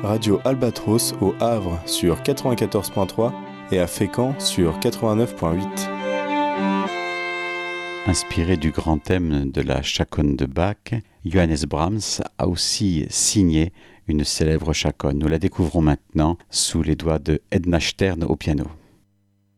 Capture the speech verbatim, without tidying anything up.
Radio Albatros au Havre sur quatre-vingt-quatorze point trois et à Fécamp sur quatre-vingt-neuf point huit. Inspiré du grand thème de la chaconne de Bach, Johannes Brahms a aussi signé une célèbre chaconne. Nous la découvrons maintenant sous les doigts de Edna Stern au piano.